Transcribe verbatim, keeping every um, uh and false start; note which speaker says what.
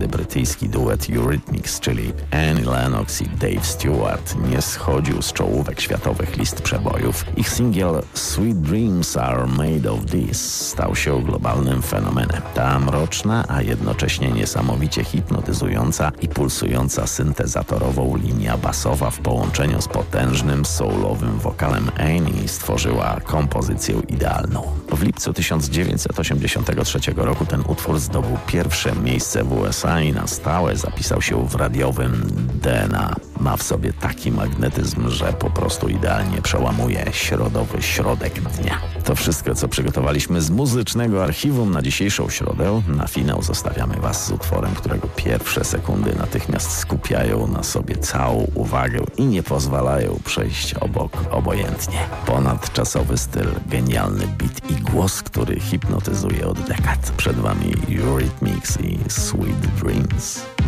Speaker 1: brytyjski duet Eurythmics, czyli Annie Lennox i Dave Stewart, nie schodził z czołówek światowych list przebojów. Ich singiel Sweet Dreams Are Made of This stał się globalnym fenomenem. Ta mroczna, a jednocześnie niesamowicie hipnotyzująca i pulsująca syntezatorową linia basowa w połączeniu z potężnym soulowym wokalem Annie stworzyła kompozycję idealną. W lipcu tysiąc dziewięćset osiemdziesiątego trzeciego roku ten utwór zdobył pierwsze miejsce w U S A i na stałe zapisał się w radiowym D N A. Ma w sobie taki magnetyzm, że po prostu idealnie przełamuje środowy środek dnia. To wszystko, co przygotowaliśmy z muzycznego archiwum na dzisiejszą środę. Na finał zostawiamy Was z utworem, którego pierwsze sekundy natychmiast skupiają na sobie całą uwagę i nie pozwalają przejść obok obojętnie. Ponadczasowy styl, genialny beat i głos, który hipnotyzuje od dekad. Przed Wami Eurythmics i Sweet Dreams.